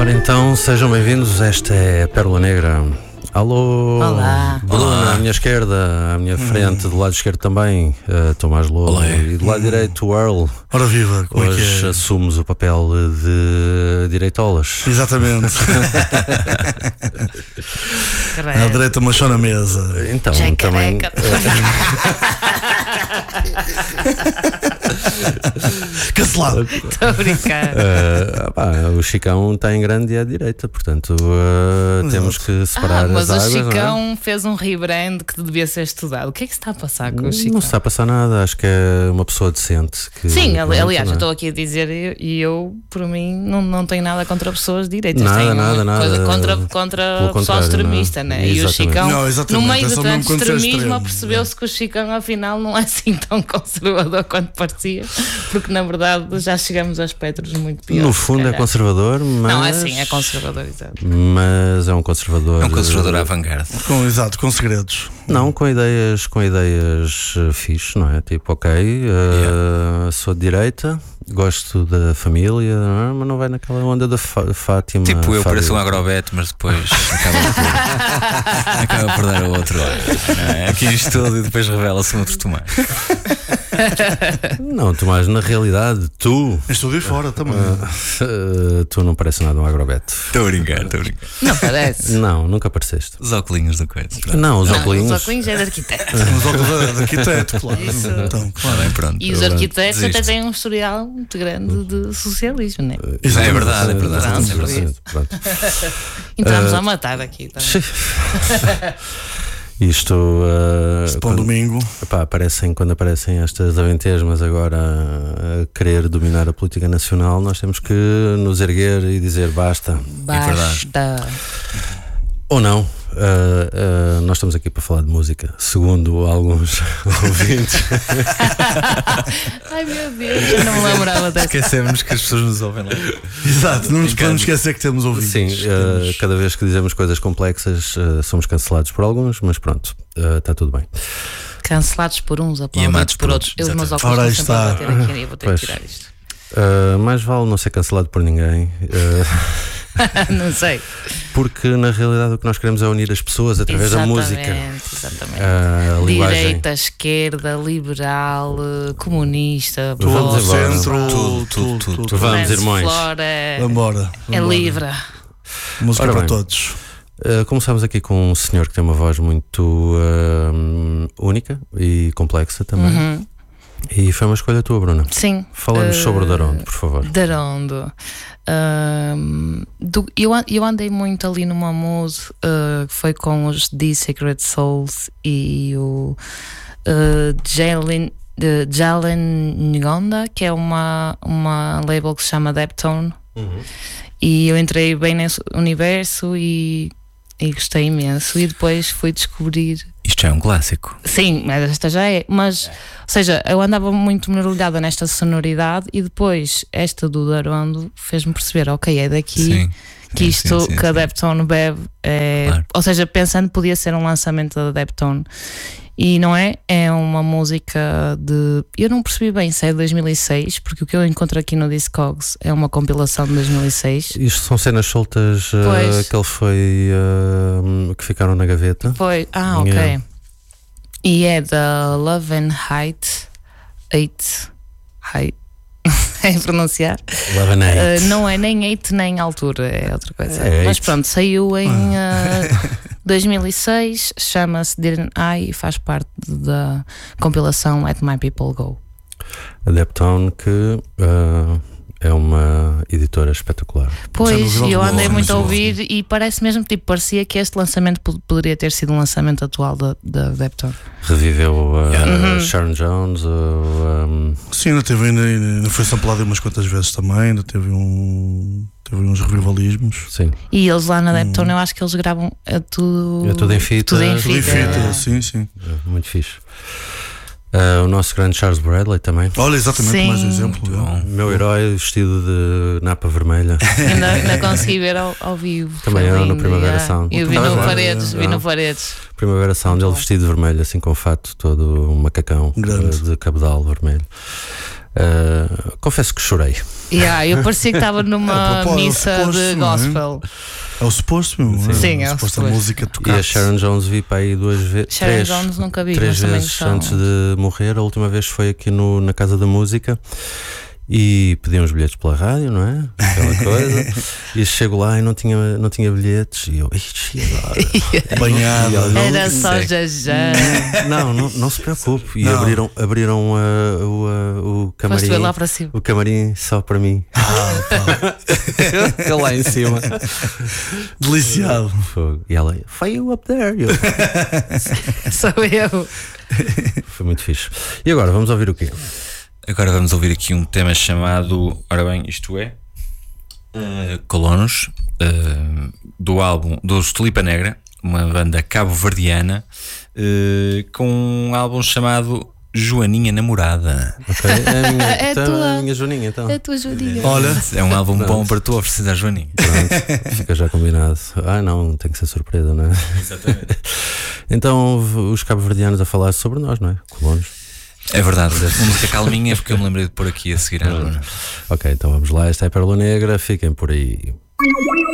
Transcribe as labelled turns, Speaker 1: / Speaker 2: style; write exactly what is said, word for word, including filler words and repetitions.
Speaker 1: Ora então, sejam bem-vindos, esta é a Pérola Negra. Alô,
Speaker 2: Olá.
Speaker 1: Bruna,
Speaker 3: Olá.
Speaker 1: à minha esquerda, à minha frente, do lado esquerdo também, uh, Tomás Lobo.
Speaker 3: Olá.
Speaker 1: E do lado direito, o Earl.
Speaker 3: Ora viva, como
Speaker 1: Hoje
Speaker 3: é que é?
Speaker 1: assumes o papel de direitolas.
Speaker 3: Exatamente. À direita, mas só na mesa.
Speaker 1: Então,
Speaker 2: Já é
Speaker 1: também.
Speaker 2: careca.
Speaker 3: Cancelado.
Speaker 2: Estou a brincar.
Speaker 1: Uh, pá, o Chicão está em grande e à direita, portanto uh, temos que separar
Speaker 2: Ah, mas
Speaker 1: as
Speaker 2: o
Speaker 1: águas.
Speaker 2: Chicão
Speaker 1: não é?
Speaker 2: fez um rebrand que devia ser estudado. O que é que se está a passar com o Chicão?
Speaker 1: Não se está a passar nada, acho que é uma pessoa decente. Que,
Speaker 2: Sim, ali-
Speaker 1: pronto,
Speaker 2: aliás,
Speaker 1: não
Speaker 2: eu
Speaker 1: é?
Speaker 2: estou aqui a dizer e e eu, por mim, não, não tenho nada contra pessoas de direita.
Speaker 1: Nada,
Speaker 2: tenho
Speaker 1: nada,
Speaker 2: uma coisa
Speaker 1: nada.
Speaker 2: contra,
Speaker 1: Pelo
Speaker 2: contra o pessoal
Speaker 1: contrário,
Speaker 2: extremista,
Speaker 1: não é?
Speaker 2: né? E o
Speaker 1: Exatamente.
Speaker 2: Chicão,
Speaker 3: Não,
Speaker 2: no
Speaker 3: exatamente,
Speaker 2: meio
Speaker 3: é
Speaker 2: de
Speaker 3: só
Speaker 2: tanto
Speaker 3: mesmo quando você é
Speaker 2: extremismo,
Speaker 3: extremo,
Speaker 2: percebeu-se que o Chicão, afinal, não é assim tão conservador quanto parecia, porque na verdade já chegamos a espectros muito piores.
Speaker 1: No
Speaker 2: se
Speaker 1: fundo é
Speaker 2: calhar.
Speaker 1: conservador, mas.
Speaker 2: Não, é assim, é conservador, exato.
Speaker 1: Mas é um conservador.
Speaker 4: É um conservador avant-garde.
Speaker 3: Com, exato, com segredos.
Speaker 1: Não, com ideias, com ideias uh, fixe, não é? Tipo, ok, uh, sou de direita, gosto da família, não é? Mas não vai naquela onda da Fá- Fátima.
Speaker 4: Tipo, eu
Speaker 1: Fábio.
Speaker 4: pareço um agrobete, mas depois acaba por, acaba por dar ao outro lado. É, aqui em estúdio e depois revela-se um outro Tomás.
Speaker 1: Não, Tomás, na realidade, tu.
Speaker 3: Em estúdio e fora também.
Speaker 1: uh, tu não pareces nada um agrobete.
Speaker 4: Estou a brincar, estou a brincar.
Speaker 2: Não parece.
Speaker 1: Não, nunca pareceste.
Speaker 4: Os óculos do coisa.
Speaker 1: Não, os
Speaker 2: Não,
Speaker 1: óculos.
Speaker 2: os óculos é de arquiteto.
Speaker 3: Os óculos de arquiteto, claro.
Speaker 2: Isso.
Speaker 3: Então,
Speaker 4: Claro, bem, pronto.
Speaker 2: E os arquitetos
Speaker 4: Desisto.
Speaker 2: até têm um historial muito grande de socialismo, né?
Speaker 4: É verdade, é verdade.
Speaker 2: Pronto,
Speaker 4: É verdade.
Speaker 1: Pronto.
Speaker 2: Entramos a matar aqui também.
Speaker 1: Isto uh,
Speaker 3: para um
Speaker 1: quando,
Speaker 3: domingo.
Speaker 1: epá, aparecem, quando aparecem estas aventesmas agora a querer dominar a política nacional, nós temos que nos erguer e dizer basta.
Speaker 2: Basta.
Speaker 1: Ou não. Uh, uh, nós estamos aqui para falar de música, segundo alguns ouvintes.
Speaker 2: Ai meu Deus, eu não me lembrava dessa.
Speaker 4: Esquecemos que as pessoas nos ouvem lá.
Speaker 3: Exato, não nos
Speaker 4: Encano.
Speaker 3: podemos esquecer que temos ouvidos.
Speaker 1: Sim, uh,
Speaker 3: Temos-
Speaker 1: cada vez que dizemos coisas complexas uh, somos cancelados por alguns, mas pronto, uh, está tudo bem.
Speaker 2: Cancelados por uns, aplaudidos
Speaker 4: amados
Speaker 2: por
Speaker 4: por
Speaker 2: outros.
Speaker 4: outros,
Speaker 2: Eu, os meus
Speaker 4: exatamente.
Speaker 2: óculos
Speaker 3: Ora, aí
Speaker 2: estão sempre a
Speaker 3: está.
Speaker 2: bater aqui e eu vou ter
Speaker 1: Pois.
Speaker 2: que tirar isto.
Speaker 1: Uh, mais vale não ser cancelado por ninguém. Uh,
Speaker 2: Não sei.
Speaker 1: Porque na realidade o que nós queremos é unir as pessoas através da música.
Speaker 2: Exatamente.
Speaker 1: A linguagem.
Speaker 2: Direita, esquerda, liberal, eh, comunista,
Speaker 3: Tudo,
Speaker 1: Vamos embora.
Speaker 3: centro,
Speaker 4: Tudo,
Speaker 3: tudo,
Speaker 4: tudo,
Speaker 3: tudo.
Speaker 4: tudo.
Speaker 1: Vamos,
Speaker 2: Trans,
Speaker 1: irmãos.
Speaker 2: Flora,
Speaker 3: Vambora.
Speaker 2: é
Speaker 3: vambora.
Speaker 2: livre.
Speaker 3: Música
Speaker 1: Ora
Speaker 3: para
Speaker 1: bem.
Speaker 3: todos.
Speaker 1: Uh, começamos aqui com um senhor que tem uma voz muito uh, única e complexa também.
Speaker 2: Uhum.
Speaker 1: E foi uma escolha tua, Bruna.
Speaker 2: Sim.
Speaker 1: Fala-nos
Speaker 2: eh,
Speaker 1: sobre o Darondo, por favor.
Speaker 2: Darondo. Ahm, do- eu, an- eu andei muito ali numa mood uh, que foi com os The Secret Souls e o uh, Jalen, de Jalen Ngonda, que é uma, uma label que se chama Deptone. E eu entrei bem nesse universo e, e gostei imenso. E depois fui descobrir.
Speaker 4: Isto já é um clássico.
Speaker 2: Sim, mas esta já é. Mas, ou seja, eu andava muito mergulhada nesta sonoridade e depois esta do Darondo fez-me perceber, ok, é daqui
Speaker 4: Sim.
Speaker 2: que
Speaker 4: Sim,
Speaker 2: isto
Speaker 4: sim, sim,
Speaker 2: que a
Speaker 4: sim.
Speaker 2: Deptone bebe é,
Speaker 4: Claro.
Speaker 2: ou seja, pensando podia ser um lançamento da Deptone e não é, é uma música de, eu não percebi bem se é de dois mil e seis, porque o que eu encontro aqui no Discogs é uma compilação de dois mil e seis.
Speaker 1: Isto são cenas soltas uh,
Speaker 2: Pois.
Speaker 1: que ele foi uh, que ficaram na gaveta.
Speaker 2: Foi, ah, ok.
Speaker 1: Yeah.
Speaker 2: E é da Love and Hate Hate Hate é pronunciar.
Speaker 1: Love and Hate.
Speaker 2: Uh, não é nem hate nem altura, é outra coisa.
Speaker 1: É
Speaker 2: Mas
Speaker 1: hate.
Speaker 2: pronto, saiu em uh, dois mil e seis, chama-se Didn't I e faz parte da compilação Let My People Go.
Speaker 1: A Deptone, que uh, é uma editora espetacular.
Speaker 2: Pois,
Speaker 3: Já não vi
Speaker 2: eu
Speaker 3: logo,
Speaker 2: andei
Speaker 3: logo,
Speaker 2: muito a
Speaker 3: logo.
Speaker 2: ouvir e parece mesmo, tipo, parecia que este lançamento pod- poderia ter sido um lançamento atual da, da Deptone.
Speaker 1: Reviveu uh,
Speaker 2: Uhum.
Speaker 1: Sharon Jones, uh, um,
Speaker 3: Sim, ainda teve, ainda, ainda foi samplado umas quantas vezes também, ainda teve um. Teve uns revivalismos.
Speaker 1: sim.
Speaker 2: E eles lá na Deptone, eu acho que eles gravam é tudo,
Speaker 1: É tudo em fita.
Speaker 2: tudo em
Speaker 3: Tudo em
Speaker 2: fita.
Speaker 3: fita,
Speaker 2: é.
Speaker 3: sim, sim.
Speaker 1: É muito fixe. Uh, o nosso grande Charles Bradley também.
Speaker 3: Olha, exatamente,
Speaker 2: Sim.
Speaker 3: mais um exemplo.
Speaker 4: Muito bom.
Speaker 1: Meu herói vestido de napa vermelha.
Speaker 2: Ainda, ainda consegui ver ao, ao vivo.
Speaker 1: Também
Speaker 2: Foi
Speaker 1: eu no
Speaker 2: lindo,
Speaker 1: Primavera
Speaker 2: yeah.
Speaker 1: Sound.
Speaker 2: Eu vi
Speaker 1: Estavas
Speaker 2: no
Speaker 1: lá?
Speaker 2: Paredes, vi
Speaker 1: Ah.
Speaker 2: no Paredes.
Speaker 1: Primavera Sound, ele vestido de vermelho, assim com fato todo um macacão
Speaker 3: Grande.
Speaker 1: uh, de cabedal vermelho. Uh, confesso que chorei.
Speaker 2: Yeah, eu parecia que estava numa
Speaker 3: É, pô, é o
Speaker 2: missa
Speaker 3: suposto,
Speaker 2: de
Speaker 3: não é?
Speaker 2: gospel.
Speaker 3: É o suposto mesmo.
Speaker 1: Sim.
Speaker 3: é?
Speaker 2: Sim, é o
Speaker 3: a suposta
Speaker 2: suposto.
Speaker 3: música
Speaker 1: E
Speaker 3: tocada.
Speaker 1: a Sharon Jones vi para aí duas vezes.
Speaker 2: Sharon
Speaker 1: Três,
Speaker 2: Jones nunca vi,
Speaker 1: três
Speaker 2: mas também
Speaker 1: vezes
Speaker 2: são-
Speaker 1: antes de morrer. A última vez foi aqui no, na Casa da Música. E pedi uns bilhetes pela rádio, não é? Aquela coisa. E chego lá e não tinha, não tinha bilhetes. E eu, ixi, agora?
Speaker 3: Banhada.
Speaker 1: E ela, não,
Speaker 2: Era só
Speaker 4: sei.
Speaker 2: jajá.
Speaker 1: não, não, não se preocupe. E
Speaker 3: Não.
Speaker 1: abriram, abriram uh, o, uh, o
Speaker 2: Foste ver
Speaker 1: camarim.
Speaker 2: lá para cima.
Speaker 1: O camarim só para mim. Eu lá em cima.
Speaker 3: Deliciado.
Speaker 1: Fogo. E ela, foi you up there. E eu,
Speaker 2: Sou eu.
Speaker 1: foi muito fixe. E agora, vamos ouvir o quê?
Speaker 4: Agora vamos ouvir aqui um tema chamado, ora bem, isto é uh, Colonos, uh, do álbum dos Tulipa Negra, uma banda cabo-verdiana, uh, com um álbum chamado Joaninha Namorada.
Speaker 1: Ok? É a minha,
Speaker 2: É
Speaker 1: então,
Speaker 2: tua.
Speaker 1: a minha Joaninha, então.
Speaker 2: É a tua Judinha.
Speaker 3: Olha,
Speaker 4: É um álbum
Speaker 1: Pronto.
Speaker 4: bom para tu oferecer à Joaninha.
Speaker 1: Pronto, fica já combinado. Ah, não, tem que ser surpresa, não é?
Speaker 4: Exatamente.
Speaker 1: Então, os cabo-verdianos a falar sobre nós, não é? Colonos.
Speaker 4: É verdade, uma música calminha, porque eu me lembrei de pôr aqui a seguir a Joana.
Speaker 1: Ok, então vamos lá. Esta é a Pérola Negra. Fiquem por aí.